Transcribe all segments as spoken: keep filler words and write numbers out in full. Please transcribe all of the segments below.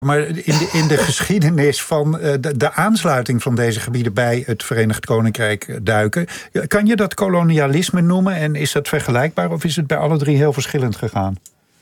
Maar in de, in de geschiedenis van de, de aansluiting van deze gebieden bij het Verenigd Koninkrijk duiken, kan je dat kolonialisme noemen en is dat vergelijkbaar of is het bij alle drie heel verschillend gegaan?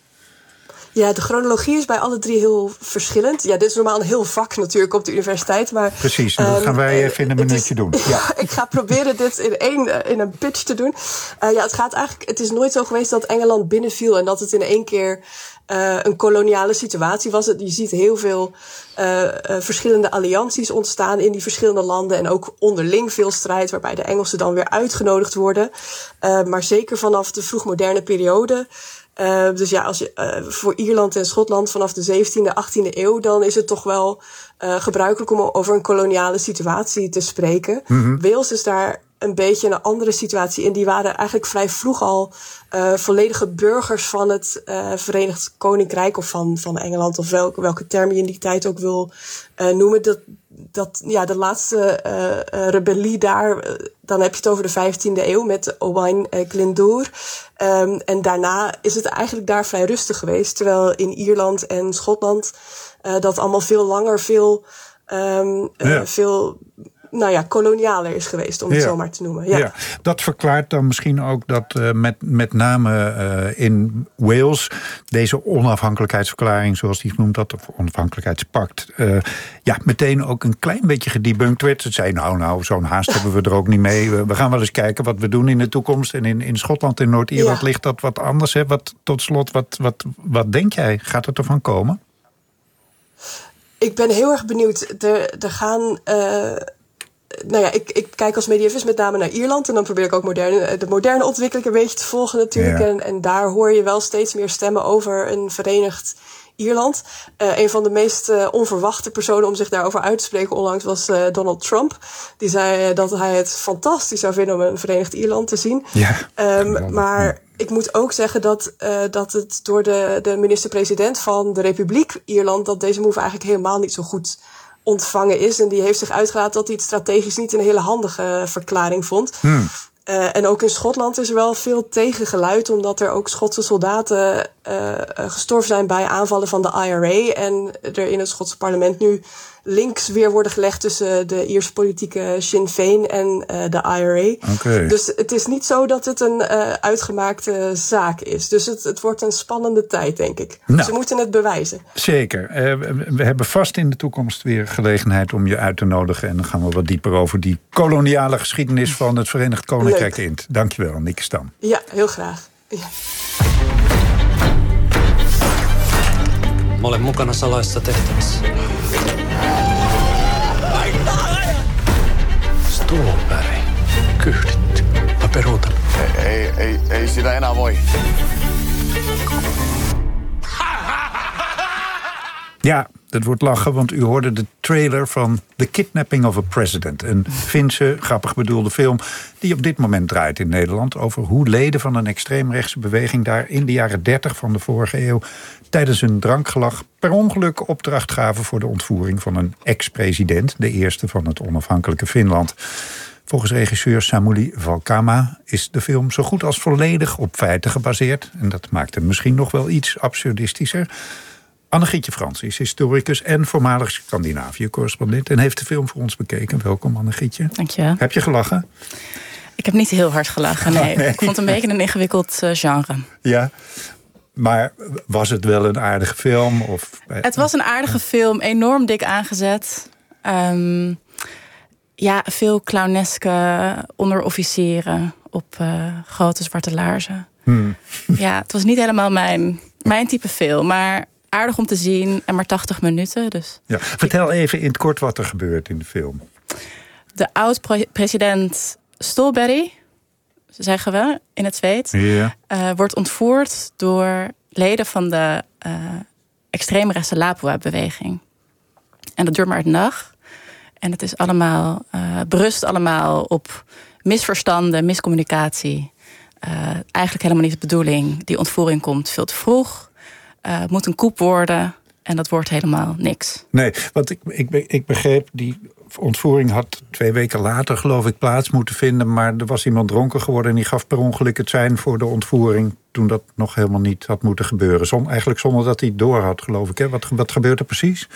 Ja, de chronologie is bij alle drie heel verschillend. Ja, dit is normaal een heel vak natuurlijk op de universiteit. Maar, Precies, dat um, gaan wij even in een minuutje is, doen. Ja, ik ga proberen dit in één in een pitch te doen. Uh, ja, het gaat eigenlijk. Het is nooit zo geweest dat Engeland binnenviel en dat het in één keer uh, een koloniale situatie was. Je ziet heel veel uh, uh, verschillende allianties ontstaan in die verschillende landen en ook onderling veel strijd, waarbij de Engelsen dan weer uitgenodigd worden. Uh, maar zeker vanaf de vroegmoderne periode. Uh, dus ja, als je, uh, voor Ierland en Schotland vanaf de zeventiende, achttiende eeuw, dan is het toch wel uh, gebruikelijk om over een koloniale situatie te spreken. Mm-hmm. Wales is daar een beetje een andere situatie in. Die waren eigenlijk vrij vroeg al uh, volledige burgers van het uh, Verenigd Koninkrijk of van, van Engeland of welke, welke term je in die tijd ook wil uh, noemen. Dat, dat, ja, de laatste uh, uh, rebellie daar, uh, dan heb je het over de vijftiende eeuw met Owain uh, Glyndŵr. Um, en daarna is het eigenlijk daar vrij rustig geweest. Terwijl in Ierland en Schotland uh, dat allemaal veel langer, veel, um, uh, ja. veel nou ja, kolonialer is geweest, om het ja. zo maar te noemen. Ja. Ja, dat verklaart dan misschien ook dat uh, met, met name uh, in Wales deze onafhankelijkheidsverklaring, zoals die genoemd had, of onafhankelijkheidspact, uh, ja, meteen ook een klein beetje gedebunked werd. Ze zei, nou, nou, zo'n haast hebben we er ook niet mee. We gaan wel eens kijken wat we doen in de toekomst. En in, in Schotland en Noord-Ierland ja. ligt dat wat anders. Hè? Wat, tot slot, wat, wat, wat denk jij? Gaat het ervan komen? Ik ben heel erg benieuwd. Er, er gaan Uh... Nou ja, ik, ik kijk als medievist met name naar Ierland en dan probeer ik ook moderne, de moderne ontwikkeling een beetje te volgen natuurlijk. Ja. En, en daar hoor je wel steeds meer stemmen over een verenigd Ierland. Uh, een van de meest uh, onverwachte personen om zich daarover uit te spreken onlangs was uh, Donald Trump. Die zei uh, dat hij het fantastisch zou vinden om een verenigd Ierland te zien. Ja. Um, maar ik moet ook zeggen dat, uh, dat het door de, de minister-president van de Republiek Ierland, dat deze move eigenlijk helemaal niet zo goed ontvangen is. En die heeft zich uitgelaten dat hij het strategisch niet een hele handige verklaring vond. Hmm. Uh, en ook in Schotland is er wel veel tegengeluid, omdat er ook Schotse soldaten uh, gestorven zijn bij aanvallen van de I R A. En er in het Schotse parlement nu links weer worden gelegd tussen de Ierse politieke Sinn Féin en uh, de I R A. Okay. Dus het is niet zo dat het een uh, uitgemaakte zaak is. Dus het, het wordt een spannende tijd, denk ik. Nou, ze moeten het bewijzen. Zeker. Uh, we hebben vast in de toekomst weer gelegenheid om je uit te nodigen. En dan gaan we wat dieper over die koloniale geschiedenis van het Verenigd Koninkrijk in. Dankjewel, Nieke Stam. Ja, heel graag. Ja. Mä olen mukana salaisessa tehtävässä. Stålberg. Kyhditty. Mä peruutan. Ei, ei, ei, ei sitä enää voi. Ja, dat wordt lachen, want u hoorde de trailer van The Kidnapping of a President. Een Finse, grappig bedoelde film die op dit moment draait in Nederland over hoe leden van een extreemrechtse beweging daar in de jaren dertig van de vorige eeuw tijdens een drankgelag per ongeluk opdracht gaven voor de ontvoering van een ex-president, de eerste van het onafhankelijke Finland. Volgens regisseur Samuli Valkama is de film zo goed als volledig op feiten gebaseerd. En dat maakt hem misschien nog wel iets absurdistischer. Annegietje Frans is historicus en voormalig Scandinavië-correspondent en heeft de film voor ons bekeken. Welkom, Annegietje. Dank je wel. Heb je gelachen? Ik heb niet heel hard gelachen, nee. Oh, nee. Ik vond het een beetje een ingewikkeld uh, genre. Ja, maar was het wel een aardige film? Of... Het was een aardige film, enorm dik aangezet. Um, ja, veel clowneske onderofficieren op uh, grote zwarte laarzen. Hmm. Ja, het was niet helemaal mijn, mijn type film, maar aardig om te zien en maar tachtig minuten. Dus. Ja, vertel even in het kort wat er gebeurt in de film. De oud-president Stolberg, zeggen we in het Zweeds, ja. uh, wordt ontvoerd door leden van de uh, extreemrechtse Lapua-beweging. En dat duurt maar een dag. En het is allemaal, uh, berust allemaal op misverstanden, miscommunicatie. Uh, eigenlijk helemaal niet de bedoeling. Die ontvoering komt veel te vroeg. Uh, het moet een coup worden. En dat wordt helemaal niks. Nee, want ik, ik, ik begreep, die ontvoering had twee weken later, geloof ik, plaats moeten vinden. Maar er was iemand dronken geworden en die gaf per ongeluk het sein voor de ontvoering. Toen dat nog helemaal niet had moeten gebeuren. Zon, eigenlijk zonder dat hij het door had, geloof ik. Hè? Wat, wat gebeurt er precies?